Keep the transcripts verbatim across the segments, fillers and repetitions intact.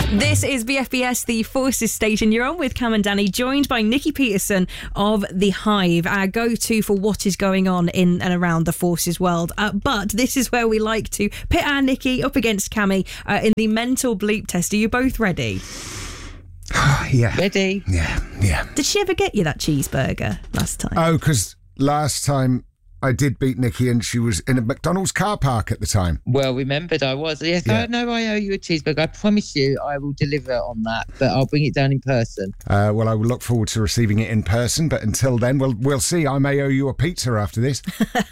This is B F B S, the Forces station. You're on with Cam and Danny, joined by Nikki Peterson of The Hive, our go-to for what is going on in and around the Forces world. Uh, but this is where we like to pit our Nikki up against Cammy uh, in the mental bleep test. Are you both ready? Yeah. Ready? Yeah, yeah. Did she ever get you that cheeseburger last time? Oh, because last time I did beat Nikki and she was in a McDonald's car park at the time. Well remembered I was. Yes, Yeah. I know I owe you a cheeseburger. I promise you I will deliver on that, but I'll bring it down in person. Uh, well, I will look forward to receiving it in person, but until then, we'll, we'll see. I may owe you a pizza after this.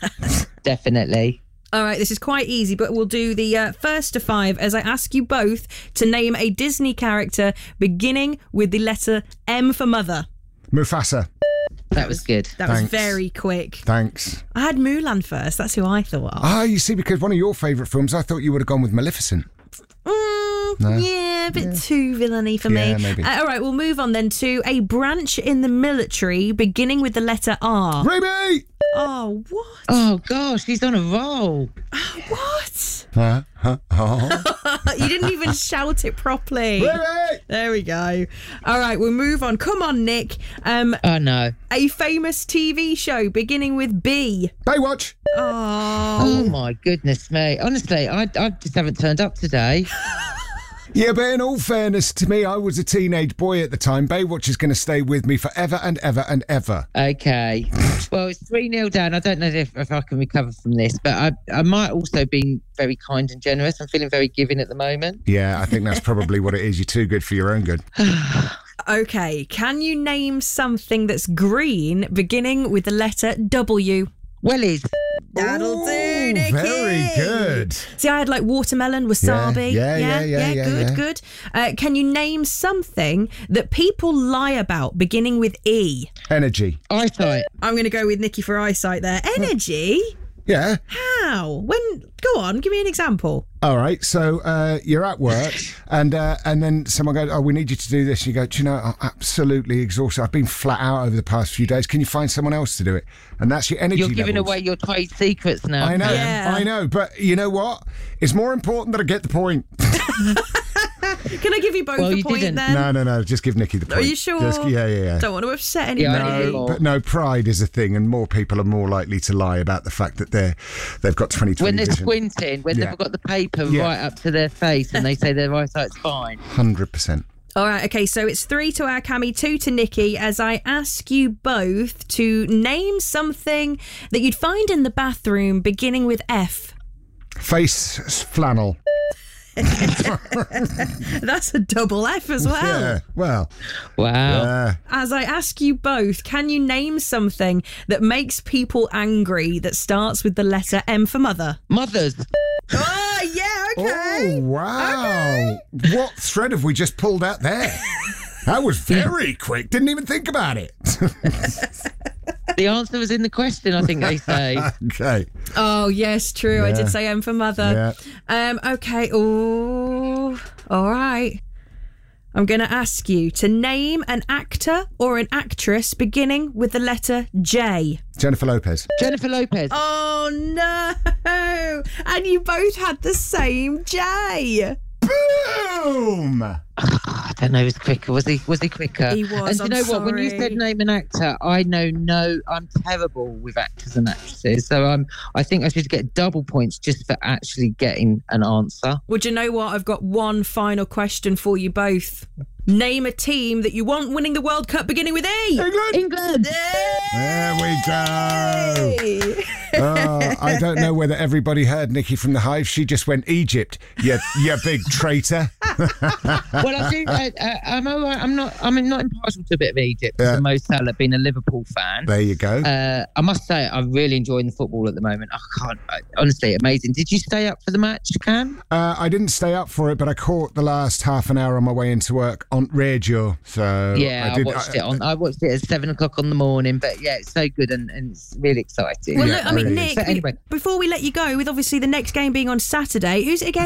Definitely. All right, this is quite easy, but we'll do the uh, first to five as I ask you both to name a Disney character beginning with the letter M for mother. Mufasa. That was good. That was Thanks. very quick. Thanks. I had Mulan first. That's who I thought of. Ah, you see, because one of your favourite films, I thought you would have gone with Maleficent. Mm, No? Yeah, a bit too villainy for Yeah, me. maybe. Uh, all right, we'll move on then to a branch in the military beginning with the letter R. Remy! Oh, what? Oh gosh, he's on a roll. What? Huh? Huh? Oh. You didn't even shout it properly. Remy! There we go. All right, we'll move on. Come on, Nick. Um, Oh no. a famous T V show beginning with B. Baywatch! Oh. Oh my goodness me. Honestly, I, I just haven't turned up today. Yeah, but in all fairness to me, I was a teenage boy at the time. Baywatch is going to stay with me forever and ever and ever. Okay. Well, it's three nil down. I don't know if, if I can recover from this, but I, I might also be very kind and generous. I'm feeling very giving at the moment. Yeah, I think that's probably what it is. You're too good for your own good. Okay, can you name something that's green beginning with the letter W? Wellies. That'll do, Ooh, Nikki. very good. See, I had like watermelon, wasabi. Yeah, yeah, yeah, yeah, yeah, good, yeah. good. Uh, can you name something that people lie about beginning with E? Energy. Eyesight. I'm going to go with Nikki for eyesight there. Energy? Yeah. How? When? Go on, give me an example. All right. So uh, you're at work and uh, and then someone goes, oh, we need you to do this. You go, do you know, I'm absolutely exhausted. I've been flat out over the past few days. Can you find someone else to do it? And that's your energy You're giving levels. away your trade secrets now. I know, Yeah. I know. But you know what? It's more important that I get the point. Can I give you both Well, a you point didn't. then? No, no, no. Just give Nikki the point. Are you sure? Just, yeah, yeah, yeah. Don't want to upset Yeah, anybody. I need No, more. but no, pride is a thing, and more people are more likely to lie about the fact that they're they've got twenty twenty When they're vision. squinting, when Yeah. they've got the paper Yeah. right up to their face and they say their eyesight's fine. Hundred percent. All right, okay, so it's three to our Cammy, two to Nikki, as I ask you both to name something that you'd find in the bathroom beginning with F. Face flannel. That's a double F as well. Yeah. Well. Wow. Uh, As I ask you both, can you name something that makes people angry that starts with the letter M for mother? Mothers. Oh, yeah, okay. Oh wow! What thread have we just pulled out there? That was very quick. Didn't even think about it. The answer was in the question, I think they say. Okay. Oh, yes, true. I Yeah. did say M for mother. Yeah. Um, okay. Oh, all right. I'm going to ask you to name an actor or an actress beginning with the letter J. Jennifer Lopez. Jennifer Lopez. Oh, no. And you both had the same J. Boom! I don't know, he was quicker. Was he Was he quicker? He was, And do you I'm know what? When you sorry. said name an actor, I know no, I'm terrible with actors and actresses. So I'm, I think I should get double points just for actually getting an answer. Would you know what? I've got one final question for you both. Name a team that you want winning the World Cup beginning with E. England. England. There we go. Oh, I don't know whether everybody heard Nikki from the Hive. She just went Egypt. You, you big traitor. Well, I do. I, uh, I'm all right. I'm not. I'm not impartial to a bit of Egypt. Yeah. Yeah. Mo Salah, being a Liverpool fan. There you go. Uh, I must say, I'm really enjoying the football at the moment. I can't. I, honestly, amazing. Did you stay up for the match, Cam? Uh, I didn't stay up for it, but I caught the last half an hour on my way into work on radio. So Yeah, I, did, watched it on. I watched it at seven o'clock on the morning. But yeah, it's so good and, and it's really exciting. Well, Yeah, look, I mean, really Nick, is. But anyway. before we let you go, with obviously the next game being on Saturday, who's it against?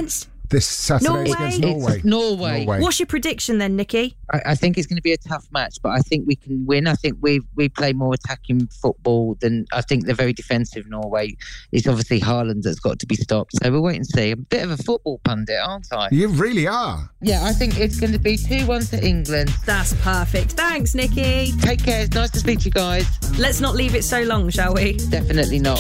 this Saturday Norway? against It's Norway. Norway. Norway. What's your prediction then, Nikki? I, I think it's going to be a tough match, but I think we can win. I think we we play more attacking football than I think they're very defensive. Norway. It's obviously Haaland that's got to be stopped. So we'll wait and see. I'm a bit of a football pundit, aren't I? You really are. Yeah, I think it's going to be two one to England. That's perfect. Thanks, Nikki. Take care. It's nice to speak to you guys. Let's not leave it so long, shall we? Definitely not.